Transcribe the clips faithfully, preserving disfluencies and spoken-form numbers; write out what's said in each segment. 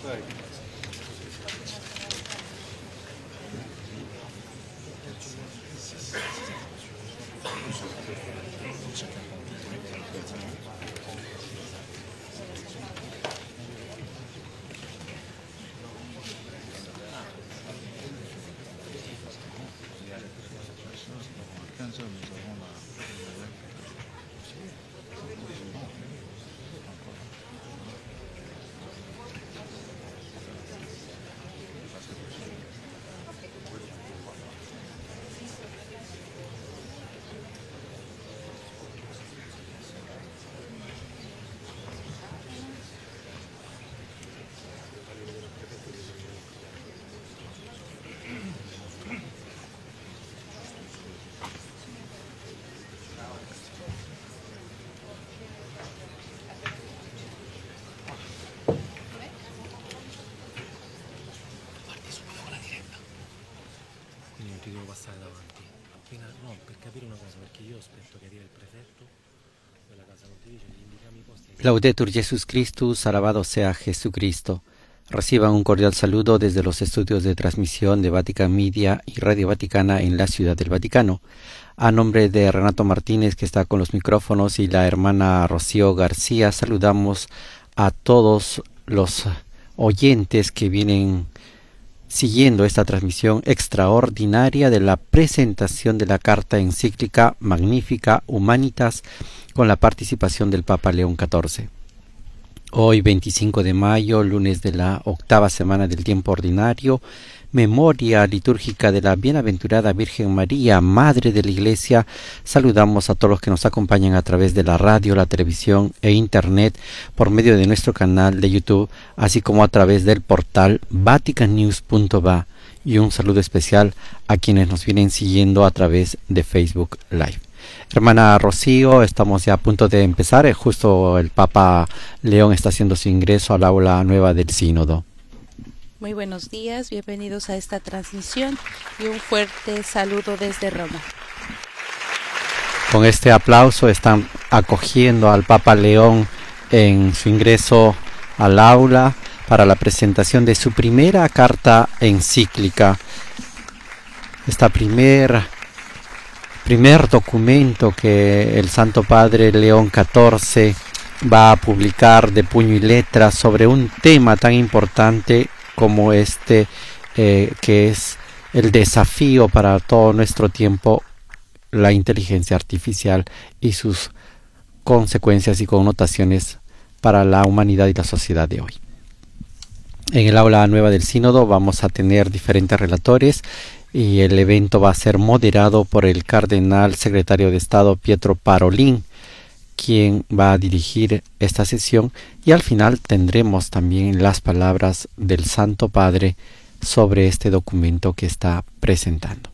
Laudetur Jesus Christus, alabado sea Jesucristo. Reciban un cordial saludo desde los estudios de transmisión de Vatican Media y Radio Vaticana en la Ciudad del Vaticano. A nombre de Renato Martínez, que está con los micrófonos, y la hermana Rocío García, saludamos a todos los oyentes que vienen siguiendo esta transmisión extraordinaria de la presentación de la carta encíclica Magnificat Humanitas con la participación del Papa León catorce. Hoy, veinticinco de mayo, lunes de la octava semana del tiempo ordinario, memoria litúrgica de la Bienaventurada Virgen María, Madre de la Iglesia. Saludamos a todos los que nos acompañan a través de la radio, la televisión e internet por medio de nuestro canal de YouTube, así como a través del portal vatican news punto va, y un saludo especial a quienes nos vienen siguiendo a través de Facebook Live. Hermana Rocío, estamos ya a punto de empezar. Justo el Papa León está haciendo su ingreso al aula nueva del Sínodo. Muy buenos días, bienvenidos a esta transmisión y un fuerte saludo desde Roma. Con este aplauso están acogiendo al Papa León en su ingreso al aula para la presentación de su primera carta encíclica. Esta primera primer documento que el Santo Padre León catorce va a publicar de puño y letra sobre un tema tan importante como este, eh, que es el desafío para todo nuestro tiempo, la inteligencia artificial y sus consecuencias y connotaciones para la humanidad y la sociedad de hoy. En el aula nueva del Sínodo vamos a tener diferentes relatores, y el evento va a ser moderado por el cardenal secretario de Estado Pietro Parolin, quien va a dirigir esta sesión, y al final tendremos también las palabras del Santo Padre sobre este documento que está presentando.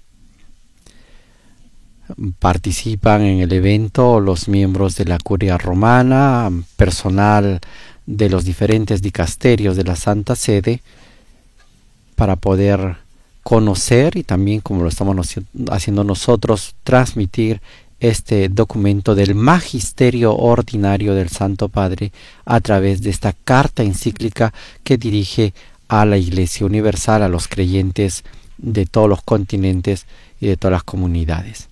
Participan en el evento los miembros de la Curia Romana, personal de los diferentes dicasterios de la Santa Sede, para poder conocer y también, como lo estamos haciendo nosotros, transmitir este documento del magisterio ordinario del Santo Padre a través de esta carta encíclica que dirige a la Iglesia Universal, a los creyentes de todos los continentes y de todas las comunidades.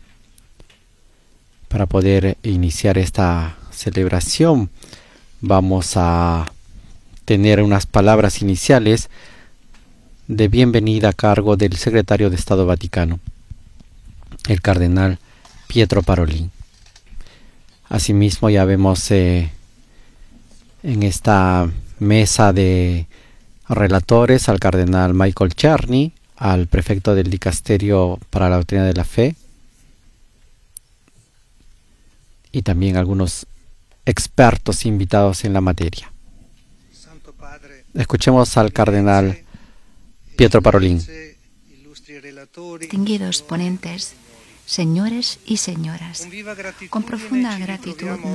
Para poder iniciar esta celebración, vamos a tener unas palabras iniciales de bienvenida a cargo del secretario de Estado Vaticano, el cardenal Pietro Parolin. Asimismo, ya vemos eh, en esta mesa de relatores al cardenal Michael Czerny, al prefecto del dicasterio para la doctrina de la fe, y también algunos expertos invitados en la materia. Escuchemos al cardenal Pietro Parolin. Distinguidos ponentes, señores y señoras, con profunda gratitud